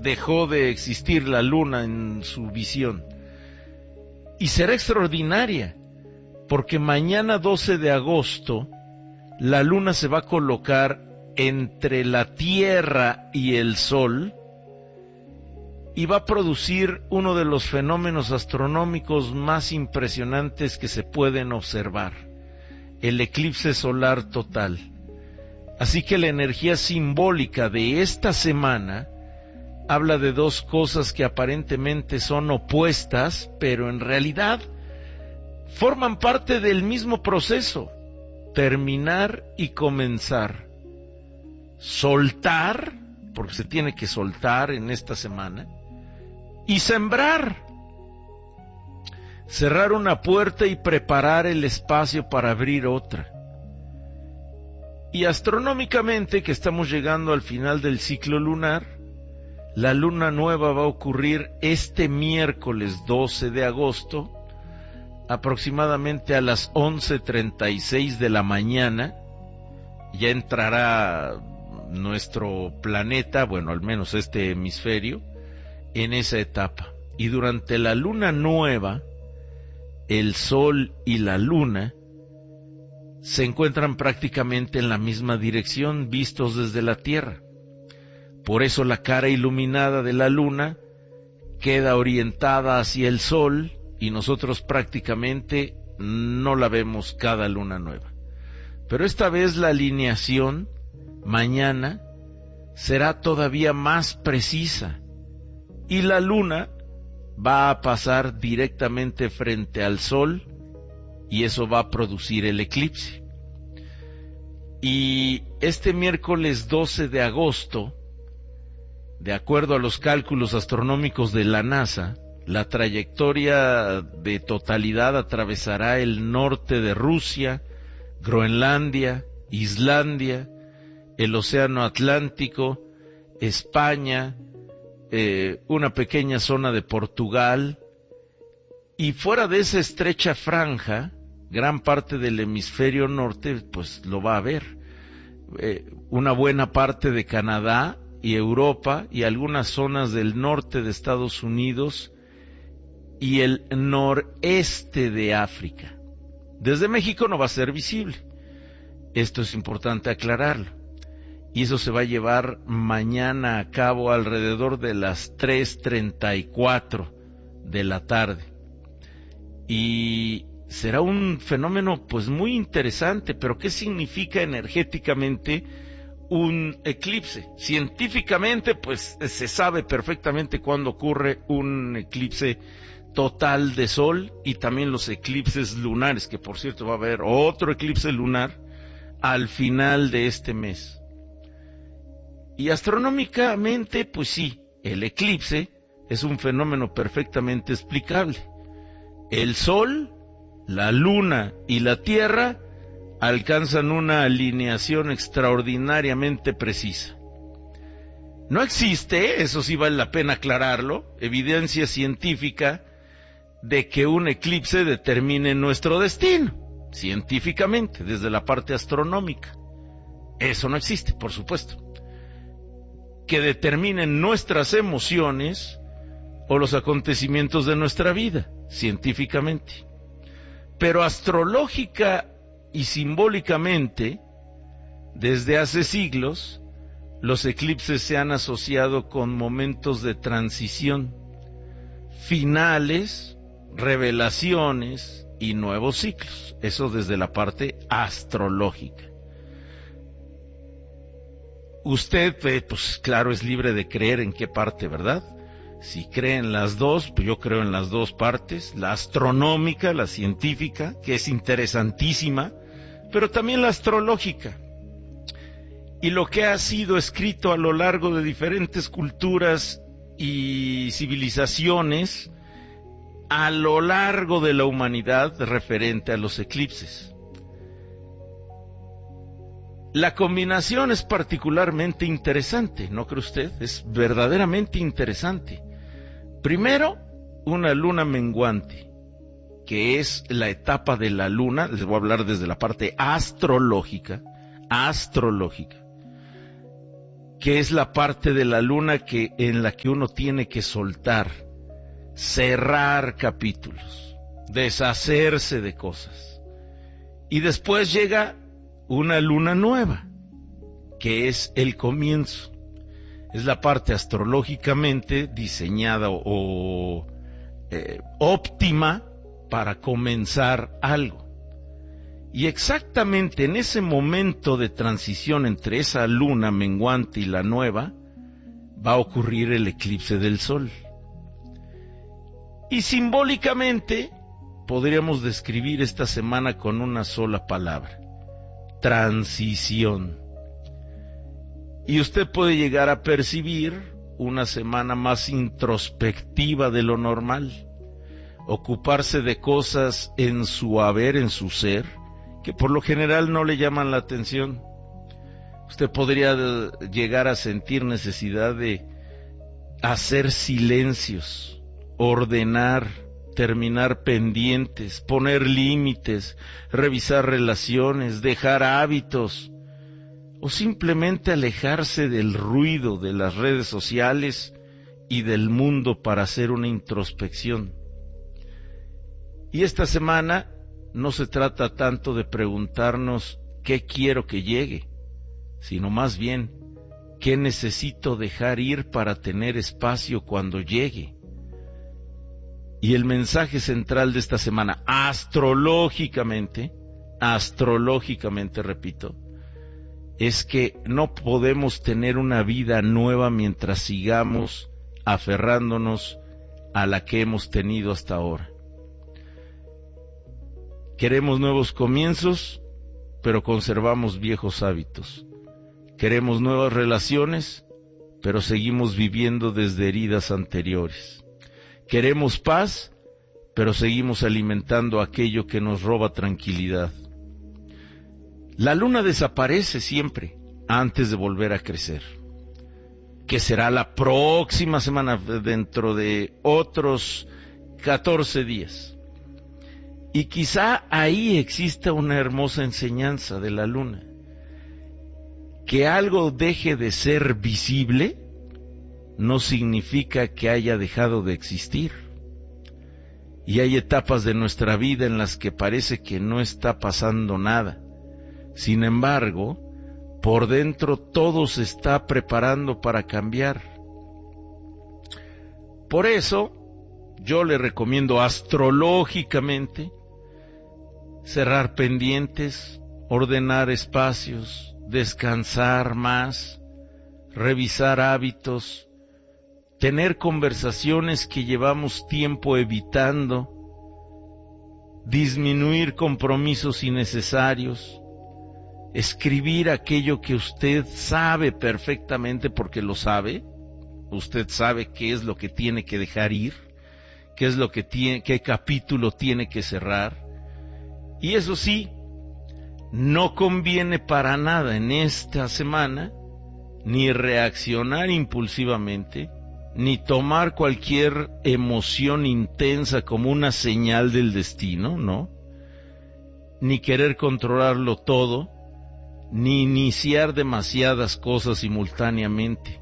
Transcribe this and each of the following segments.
dejó de existir la luna en su visión. Y será extraordinaria, porque mañana 12 de agosto, la luna se va a colocar entre la Tierra y el Sol, y va a producir uno de los fenómenos astronómicos más impresionantes que se pueden observar, el eclipse solar total. Así que la energía simbólica de esta semana habla de dos cosas que aparentemente son opuestas, pero en realidad forman parte del mismo proceso: terminar y comenzar. Soltar, porque se tiene que soltar en esta semana, y sembrar. Cerrar una puerta y preparar el espacio para abrir otra. Y astronómicamente, que estamos llegando al final del ciclo lunar, la luna nueva va a ocurrir este miércoles 12 de agosto, aproximadamente a las 11:36 de la mañana. Ya entrará nuestro planeta, bueno, al menos este hemisferio, en esa etapa. Y durante la luna nueva, el Sol y la Luna se encuentran prácticamente en la misma dirección, vistos desde la Tierra. Por eso la cara iluminada de la Luna queda orientada hacia el Sol y nosotros prácticamente no la vemos cada luna nueva. Pero esta vez la alineación mañana será todavía más precisa y la Luna va a pasar directamente frente al Sol y eso va a producir el eclipse. Y este miércoles 12 de agosto, de acuerdo a los cálculos astronómicos de la NASA, la trayectoria de totalidad atravesará el norte de Rusia, Groenlandia, Islandia, el Océano Atlántico, España, una pequeña zona de Portugal, y fuera de esa estrecha franja, gran parte del hemisferio norte, pues lo va a ver. Una buena parte de Canadá y Europa y algunas zonas del norte de Estados Unidos y el noreste de África. Desde México no va a ser visible. Esto es importante aclararlo. Y eso se va a llevar mañana a cabo alrededor de las 3:34 de la tarde. Y será un fenómeno pues muy interesante, pero ¿qué significa energéticamente un eclipse? Científicamente pues se sabe perfectamente cuándo ocurre un eclipse total de sol y también los eclipses lunares, que por cierto va a haber otro eclipse lunar al final de este mes. Y astronómicamente, pues sí, el eclipse es un fenómeno perfectamente explicable. El Sol, la Luna y la Tierra alcanzan una alineación extraordinariamente precisa. No existe, eso sí vale la pena aclararlo, evidencia científica de que un eclipse determine nuestro destino, científicamente, desde la parte astronómica. Eso no existe, por supuesto. Que determinen nuestras emociones o los acontecimientos de nuestra vida, científicamente. Pero astrológica y simbólicamente, desde hace siglos, los eclipses se han asociado con momentos de transición, finales, revelaciones y nuevos ciclos. Eso desde la parte astrológica. Usted, pues claro, es libre de creer en qué parte, ¿verdad? Si cree en las dos, pues yo creo en las dos partes, la astronómica, la científica, que es interesantísima, pero también la astrológica. Y lo que ha sido escrito a lo largo de diferentes culturas y civilizaciones, a lo largo de la humanidad, referente a los eclipses. La combinación es particularmente interesante, ¿no cree usted? Es verdaderamente interesante. Primero, una luna menguante, que es la etapa de la luna, les voy a hablar desde la parte astrológica, que es la parte de la luna en la que uno tiene que soltar, cerrar capítulos, deshacerse de cosas. Y después llega una luna nueva, que es el comienzo. Es la parte astrológicamente diseñada o óptima para comenzar algo. Y exactamente en ese momento de transición entre esa luna menguante y la nueva, va a ocurrir el eclipse del Sol. Y simbólicamente podríamos describir esta semana con una sola palabra: transición. Y usted puede llegar a percibir una semana más introspectiva de lo normal, ocuparse de cosas en su haber, en su ser, que por lo general no le llaman la atención. Usted podría llegar a sentir necesidad de hacer silencios, ordenar, terminar pendientes, poner límites, revisar relaciones, dejar hábitos, o simplemente alejarse del ruido de las redes sociales y del mundo para hacer una introspección. Y esta semana no se trata tanto de preguntarnos qué quiero que llegue, sino más bien qué necesito dejar ir para tener espacio cuando llegue. Y el mensaje central de esta semana, astrológicamente, repito, es que no podemos tener una vida nueva mientras sigamos aferrándonos a la que hemos tenido hasta ahora. Queremos nuevos comienzos, pero conservamos viejos hábitos. Queremos nuevas relaciones, pero seguimos viviendo desde heridas anteriores. Queremos paz, pero seguimos alimentando aquello que nos roba tranquilidad. La luna desaparece siempre antes de volver a crecer, que será la próxima semana, dentro de otros 14 días. Y quizá ahí exista una hermosa enseñanza de la luna. Que algo deje de ser visible no significa que haya dejado de existir. Y hay etapas de nuestra vida en las que parece que no está pasando nada. Sin embargo, por dentro todo se está preparando para cambiar. Por eso, yo le recomiendo astrológicamente cerrar pendientes, ordenar espacios, descansar más, revisar hábitos, tener conversaciones que llevamos tiempo evitando, disminuir compromisos innecesarios, escribir aquello que usted sabe perfectamente porque lo sabe. Usted sabe qué es lo que tiene que dejar ir, qué es lo que tiene, qué capítulo tiene que cerrar. Y eso sí, no conviene para nada en esta semana ni reaccionar impulsivamente, ni tomar cualquier emoción intensa como una señal del destino, ¿no? Ni querer controlarlo todo, ni iniciar demasiadas cosas simultáneamente.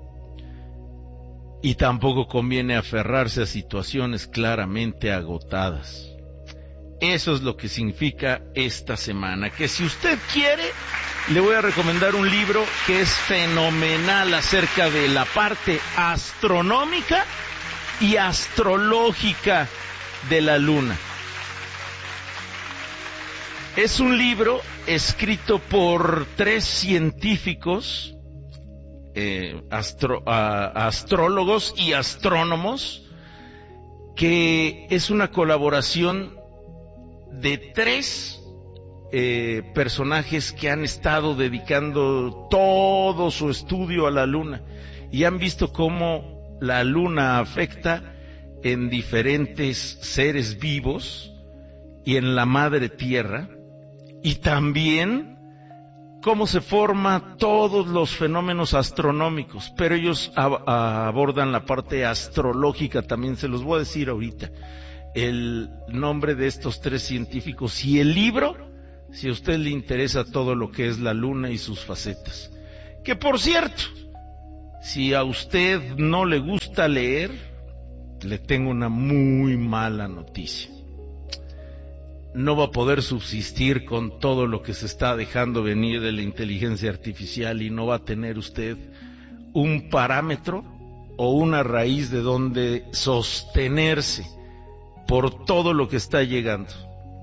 Y tampoco conviene aferrarse a situaciones claramente agotadas. Eso es lo que significa esta semana, que si usted quiere, le voy a recomendar un libro que es fenomenal acerca de la parte astronómica y astrológica de la luna. Es un libro escrito por 3 científicos, astrólogos y astrónomos, que es una colaboración de 3 personajes que han estado dedicando todo su estudio a la luna y han visto cómo la luna afecta en diferentes seres vivos y en la madre tierra, y también cómo se forman todos los fenómenos astronómicos, pero ellos abordan la parte astrológica también. Se los voy a decir ahorita el nombre de estos 3 científicos y el libro, si a usted le interesa todo lo que es la luna y sus facetas, Que por cierto, si a usted no le gusta leer, le tengo una muy mala noticia. No va a poder subsistir con todo lo que se está dejando venir de la inteligencia artificial y no va a tener usted un parámetro o una raíz de donde sostenerse por todo lo que está llegando.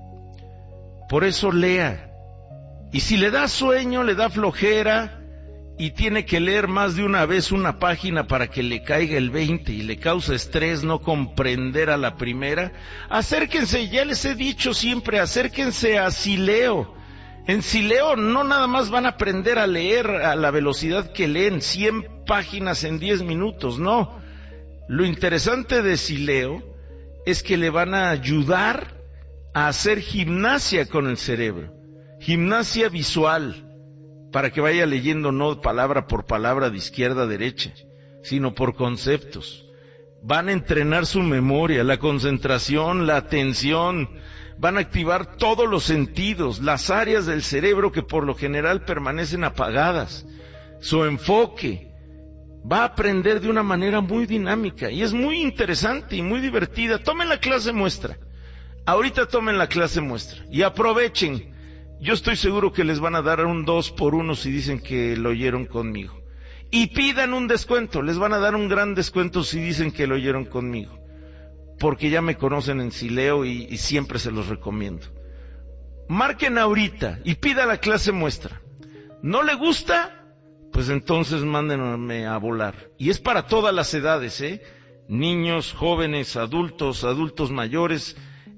Por eso lea. Y si le da sueño, le da flojera y tiene que leer más de una vez una página para que le caiga el 20 y le causa estrés no comprender a la primera, acérquense, ya les he dicho siempre, acérquense a Sileo. En Sileo no nada más van a aprender a leer a la velocidad que leen 100 páginas en 10 minutos, no. Lo interesante de Sileo es que le van a ayudar a hacer gimnasia con el cerebro, gimnasia visual, para que vaya leyendo no palabra por palabra de izquierda a derecha, sino por conceptos. Van a entrenar su memoria, la concentración, la atención, van a activar todos los sentidos, las áreas del cerebro que por lo general permanecen apagadas, su enfoque. Va a aprender de una manera muy dinámica y es muy interesante y muy divertida. Tomen la clase muestra. Ahorita tomen la clase muestra y aprovechen. Yo estoy seguro que les van a dar un 2x1 si dicen que lo oyeron conmigo. Y pidan un descuento, les van a dar un gran descuento si dicen que lo oyeron conmigo. Porque ya me conocen en Sileo y siempre se los recomiendo. Marquen ahorita y pida la clase muestra. ¿No le gusta? Pues entonces mándenme a volar. Y es para todas las edades, niños, jóvenes, adultos mayores.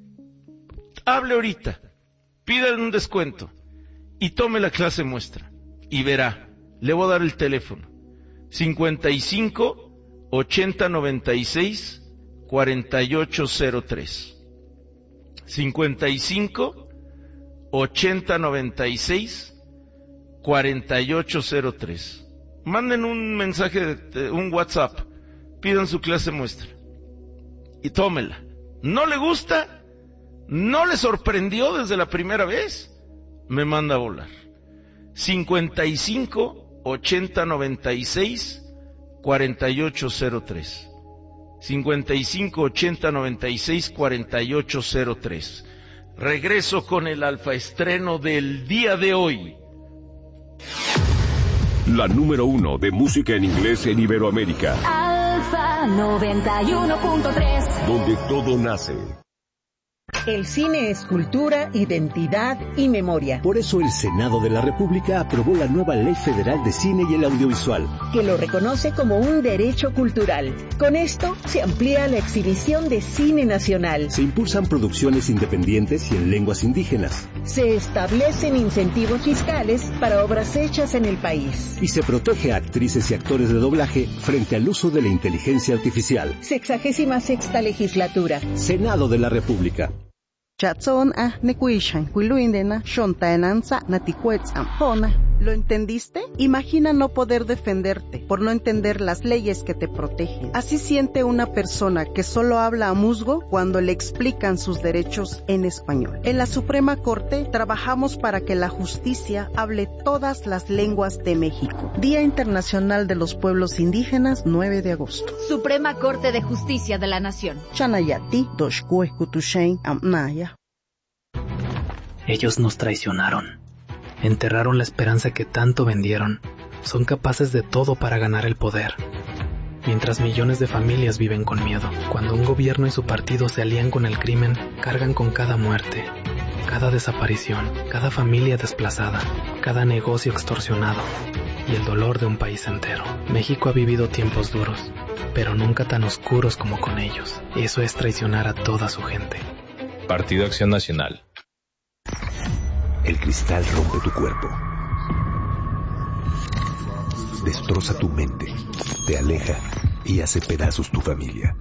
Hable ahorita, pídale un descuento y tome la clase muestra. Y verá, le voy a dar el teléfono. 55 80 96 4803. 55 80 96 4803. Manden un mensaje, un WhatsApp, pidan su clase muestra y tómela. ¿No le gusta? ¿No le sorprendió desde la primera vez? Me manda a volar. 55 80 96 4803. 55 80 96 4803. Regreso con el alfa estreno del día de hoy. La número 1 de música en inglés en Iberoamérica. Alfa 91.3. Donde todo nace. El cine es cultura, identidad y memoria. Por eso el Senado de la República aprobó la nueva Ley Federal de Cine y el Audiovisual, que lo reconoce como un derecho cultural. Con esto se amplía la exhibición de cine nacional. Se impulsan producciones independientes y en lenguas indígenas. Se establecen incentivos fiscales para obras hechas en el país. Y se protege a actrices y actores de doblaje frente al uso de la inteligencia artificial. 66ª legislatura. Senado de la República. Chatson nekuishan kuiluindena shontaenanza naticuetzam hona. ¿Lo entendiste? Imagina no poder defenderte por no entender las leyes que te protegen. Así siente una persona que solo habla a musgo cuando le explican sus derechos en español. En la Suprema Corte trabajamos para que la justicia hable todas las lenguas de México. Día Internacional de los Pueblos Indígenas, 9 de agosto. Suprema Corte de Justicia de la Nación. Chanayati, Doshkuekutushain, Amnaya. Ellos nos traicionaron. Enterraron la esperanza que tanto vendieron. Son capaces de todo para ganar el poder. Mientras millones de familias viven con miedo. Cuando un gobierno y su partido se alían con el crimen, cargan con cada muerte, cada desaparición, cada familia desplazada, cada negocio extorsionado y el dolor de un país entero. México ha vivido tiempos duros, pero nunca tan oscuros como con ellos. Eso es traicionar a toda su gente. Partido Acción Nacional. El cristal rompe tu cuerpo. Destroza tu mente, te aleja y hace pedazos tu familia.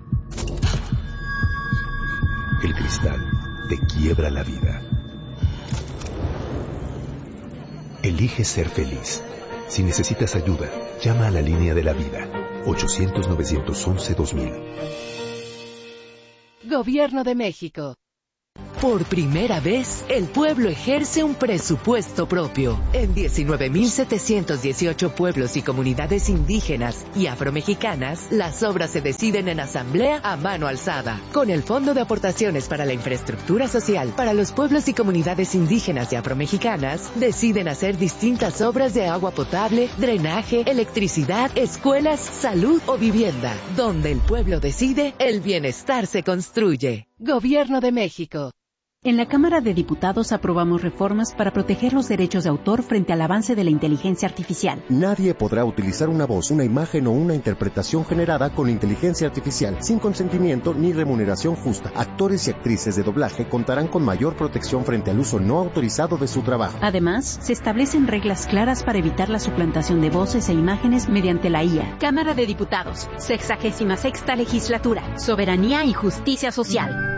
El cristal te quiebra la vida. Elige ser feliz. Si necesitas ayuda, llama a la línea de la vida. 800-911-2000. Gobierno de México. Por primera vez, el pueblo ejerce un presupuesto propio. En 19.718 pueblos y comunidades indígenas y afromexicanas, las obras se deciden en asamblea a mano alzada. Con el Fondo de Aportaciones para la Infraestructura Social para los pueblos y comunidades indígenas y afromexicanas, deciden hacer distintas obras de agua potable, drenaje, electricidad, escuelas, salud o vivienda. Donde el pueblo decide, el bienestar se construye. Gobierno de México. En la Cámara de Diputados aprobamos reformas para proteger los derechos de autor frente al avance de la inteligencia artificial. Nadie podrá utilizar una voz, una imagen o una interpretación generada con inteligencia artificial sin consentimiento ni remuneración justa. Actores y actrices de doblaje contarán con mayor protección frente al uso no autorizado de su trabajo. Además, se establecen reglas claras para evitar la suplantación de voces e imágenes mediante la IA. Cámara de Diputados, 66ª Legislatura, Soberanía y Justicia Social.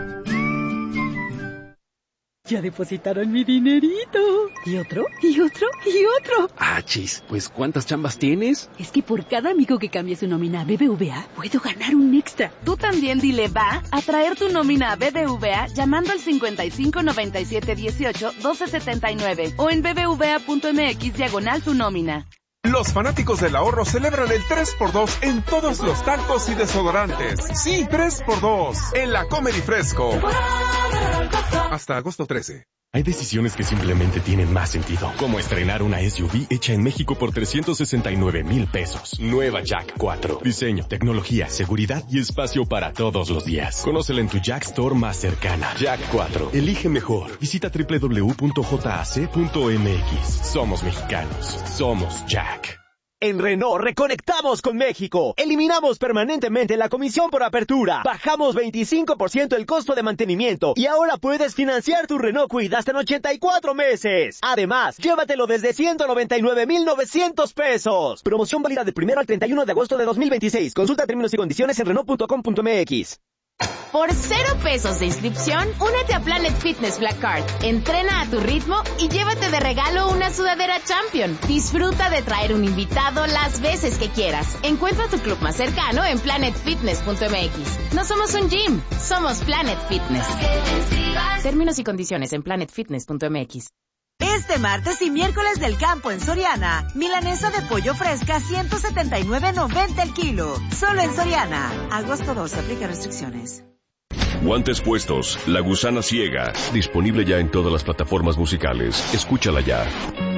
Ya depositaron mi dinerito. ¿Y otro? ¿Y otro? ¿Y otro? Ah, chis, pues ¿cuántas chambas tienes? Es que por cada amigo que cambie su nómina a BBVA, puedo ganar un extra. Tú también dile va a traer tu nómina a BBVA llamando al 55 97 18 12 79 o en bbva.mx /tu nómina. Los fanáticos del ahorro celebran el 3x2 en todos los talcos y desodorantes. Sí, 3x2 en la Comer y Fresco. Hasta agosto 13. Hay decisiones que simplemente tienen más sentido, como estrenar una SUV hecha en México por 369,000 pesos. Nueva Jack 4. Diseño, tecnología, seguridad y espacio para todos los días. Conócela en tu Jack Store más cercana. Jack 4. Elige mejor. Visita www.jac.mx. Somos mexicanos. Somos Jack. En Renault reconectamos con México. Eliminamos permanentemente la comisión por apertura. Bajamos 25% el costo de mantenimiento. Y ahora puedes financiar tu Renault Kwid hasta en 84 meses. Además, llévatelo desde 199,900 pesos. Promoción válida del 1 al 31 de agosto de 2026. Consulta términos y condiciones en Renault.com.mx. Por 0 pesos de inscripción, únete a Planet Fitness Black Card. Entrena a tu ritmo y llévate de regalo una sudadera Champion. Disfruta de traer un invitado las veces que quieras. Encuentra tu club más cercano en planetfitness.mx. No somos un gym, somos Planet Fitness. Términos y condiciones en planetfitness.mx. Este martes y miércoles del campo en Soriana, milanesa de pollo fresca 179.90 el kilo. Solo en Soriana. Agosto 12, aplica restricciones. Guantes puestos, La Gusana Ciega. Disponible ya en todas las plataformas musicales. Escúchala ya.